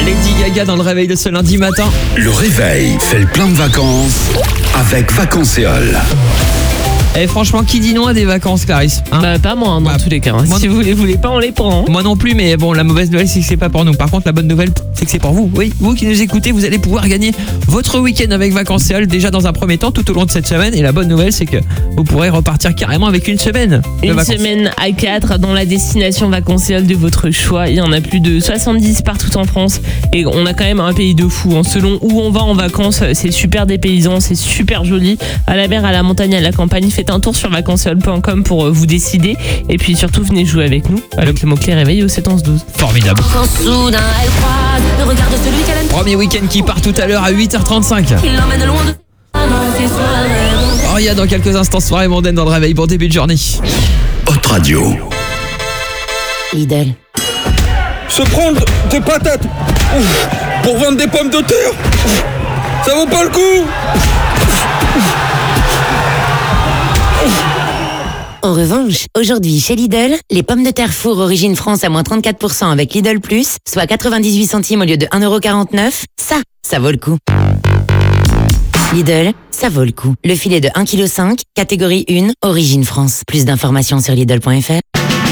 Lady Gaga dans le réveil de ce lundi matin. Le réveil fait le plein de vacances avec Vacances-Éole. Et franchement, qui dit non à des vacances, Clarisse, hein? Bah pas moi, dans tous les cas. Si vous les voulez pas, on les prend. Moi non plus, mais bon, la mauvaise nouvelle, c'est que c'est pas pour nous. Par contre, la bonne nouvelle, c'est que c'est pour vous. Oui, vous qui nous écoutez, vous allez pouvoir gagner votre week-end avec Vacances-Éole déjà dans un premier temps, tout au long de cette semaine. Et la bonne nouvelle, c'est que vous pourrez repartir carrément avec une semaine. Une semaine à 4 dans la destination Vacances-Éole de votre choix. Il y en a plus de 70 partout en France. Et on a quand même un pays de fou. Selon où on va en vacances, c'est super dépaysant, c'est super joli. À la mer, à la montagne, à la campagne. Faites un tour sur vacances-éole.com pour vous décider. Et puis surtout, venez jouer avec nous. Avec le mot-clé réveil au 7-11-12. Formidable. Premier week-end qui part tout à l'heure à 8h35. Oh, il y a dans quelques instants soirée mondaine dans le réveil pour début de journée. Hot Radio. Lidl. Se prendre des patates pour vendre des pommes de terre, ça vaut pas le coup. En revanche, aujourd'hui chez Lidl, les pommes de terre four origine France à moins 34% avec Lidl Plus, soit 98 centimes au lieu de 1,49€, ça vaut le coup. Lidl, ça vaut le coup. Le filet de 1,5 kg, catégorie 1, origine France. Plus d'informations sur Lidl.fr.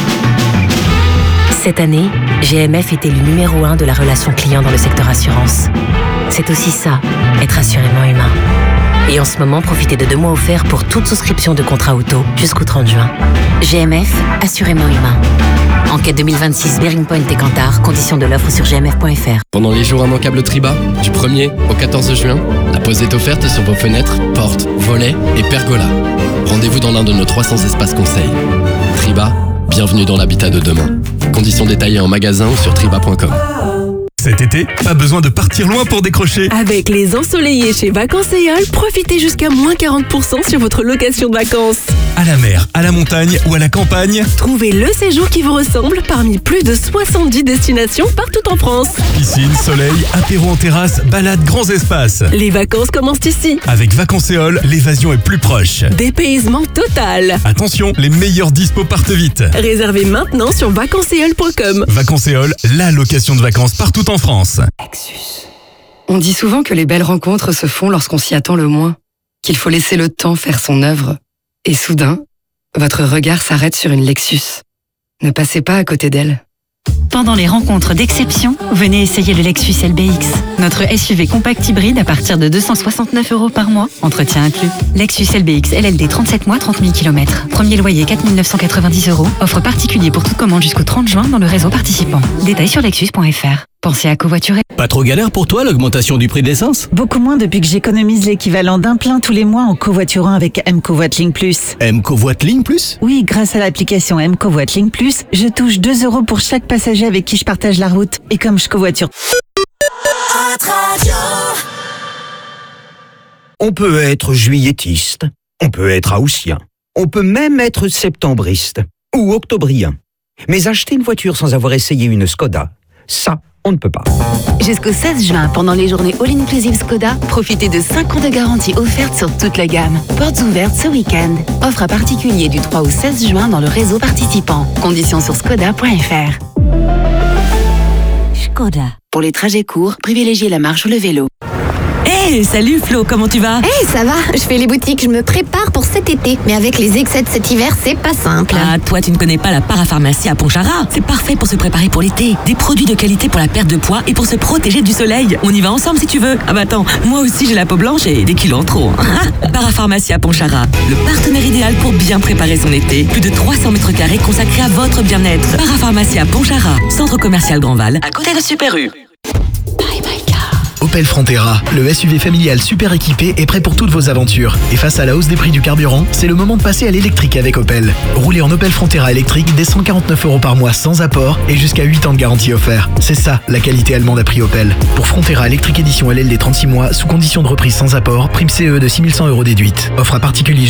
Cette année, GMF est élu numéro 1 de la relation client dans le secteur assurance. C'est aussi ça, être assurément humain. Et en ce moment, profitez de 2 mois offerts pour toute souscription de contrat auto jusqu'au 30 juin. GMF, assurément humain. Enquête 2026 Bearing Point et Kantar, conditions de l'offre sur gmf.fr. Pendant les jours immanquables Triba, du 1er au 14 juin, la pause est offerte sur vos fenêtres, portes, volets et pergolas. Rendez-vous dans l'un de nos 300 espaces conseils. Triba, bienvenue dans l'habitat de demain. Conditions détaillées en magasin ou sur triba.com. Cet été, pas besoin de partir loin pour décrocher. Avec les ensoleillés chez Vacances-Éole, profitez jusqu'à moins 40% sur votre location de vacances. À la mer, à la montagne ou à la campagne, Trouvez le séjour qui vous ressemble parmi plus de 70 destinations partout en France. piscine, soleil, apéro en terrasse, balade, grands espaces. Les vacances commencent ici. Avec Vacances-Éole, l'évasion est plus proche. Dépaysement total. Attention, les meilleurs dispos partent vite. Réservez maintenant sur vacanceséole.com. Vacances-Éole, la location de vacances partout en France. On dit souvent que les belles rencontres se font lorsqu'on s'y attend le moins, qu'il faut laisser le temps faire son œuvre. Et soudain, votre regard s'arrête sur une Lexus. Ne passez pas à côté d'elle. Pendant les rencontres d'exception, venez essayer le Lexus LBX. Notre SUV compact hybride à partir de 269€ par mois, entretien inclus. Lexus LBX LLD 37 mois, 30 000 km. Premier loyer 4 990€. Offre particulier pour toute commande jusqu'au 30 juin dans le réseau participant. Détails sur lexus.fr. Pensez à covoiturer. Pas trop galère pour toi l'augmentation du prix de l'essence? Beaucoup moins depuis que j'économise l'équivalent d'un plein tous les mois en covoiturant avec M-Covoit-Link Plus. M-Covoit-Link Plus? Oui, grâce à l'application M-Covoit-Link Plus, je touche 2€ pour chaque passager avec qui je partage la route. Et comme je covoiture... On peut être juilletiste, on peut être haussien, on peut même être septembriste ou octobrien. Mais acheter une voiture sans avoir essayé une Skoda, ça, on ne peut pas. Jusqu'au 16 juin, pendant les journées All Inclusive Skoda, profitez de 5 ans de garantie offerte sur toute la gamme. Portes ouvertes ce week-end. Offre à particulier du 3 au 16 juin dans le réseau participant. Conditions sur skoda.fr. Skoda. Pour les trajets courts, privilégiez la marche ou le vélo. Hey, salut Flo, comment tu vas? Hey, ça va, je fais les boutiques, je me prépare pour cet été. Mais avec les excès de cet hiver, c'est pas simple. Ah, toi tu ne connais pas la parapharmacie à Pontcharrat. C'est parfait pour se préparer pour l'été. Des produits de qualité pour la perte de poids et pour se protéger du soleil. On y va ensemble si tu veux. Ah bah attends, moi aussi j'ai la peau blanche et des kilos en trop. Parapharmacie à Pontcharrat, le partenaire idéal pour bien préparer son été. Plus de 300 mètres carrés consacrés à votre bien-être. Parapharmacie à Pontcharrat, centre commercial Grandval, à côté de Super U. Opel Frontera, le SUV familial super équipé est prêt pour toutes vos aventures. Et face à la hausse des prix du carburant, c'est le moment de passer à l'électrique avec Opel. Roulez en Opel Frontera électrique dès 149€ par mois sans apport et jusqu'à 8 ans de garantie offert. C'est ça, la qualité allemande à prix Opel. Pour Frontera électrique édition LLD 36 mois, sous condition de reprise sans apport, prime CE de 6100€ déduite. Offre à particulier